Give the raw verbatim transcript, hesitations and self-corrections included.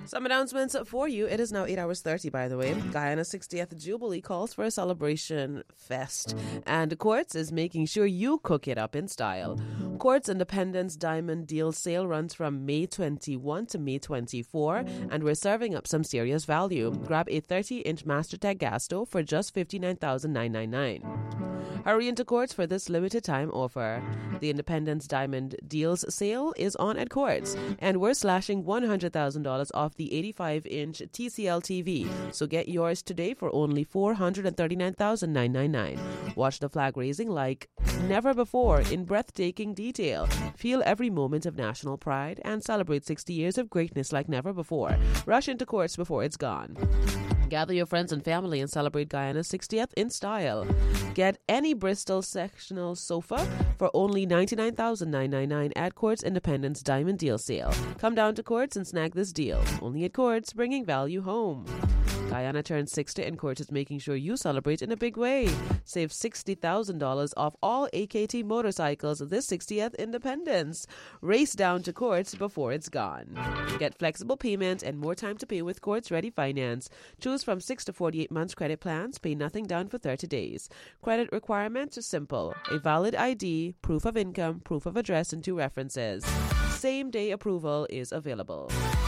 Some announcements for you. It is now eight hours thirty, by the way. Guyana's sixtieth Jubilee calls for a celebration fest, and Quartz is making sure you cook it up in style. Quartz Independence Diamond Deal Sale runs from May twenty-first to May twenty-fourth, and we're serving up some serious value. Grab a thirty-inch MasterTech gas stove for just fifty-nine thousand nine hundred ninety-nine dollars. Hurry into Quartz for this limited time offer. The Independence Diamond Deals Sale is on at Quartz, and we're slashing one hundred thousand dollars off the eighty-five inch T C L T V. So get yours today for only four hundred thirty-nine thousand nine hundred ninety-nine dollars. Watch the flag raising like never before in breathtaking detail. Feel every moment of national pride and celebrate sixty years of greatness like never before. Rush into Quartz before it's gone. Gather your friends and family and celebrate Guyana's sixtieth in style. Get any Bristol sectional sofa for only ninety-nine thousand nine hundred ninety-nine dollars at Quartz Independence Diamond Deal Sale. Come down to Quartz and snag this deal. Only at Quartz, bringing value home. Guyana turns sixty, and Quartz is making sure you celebrate in a big way. Save sixty thousand dollars off all A K T motorcycles this sixtieth Independence. Race down to Quartz before it's gone. Get flexible payment and more time to pay with Quartz Ready Finance. Choose from six to forty-eight months credit plans. Pay nothing down for thirty days. Credit requirements are simple. A valid I D, proof of income, proof of address, and two references. Same day approval is available.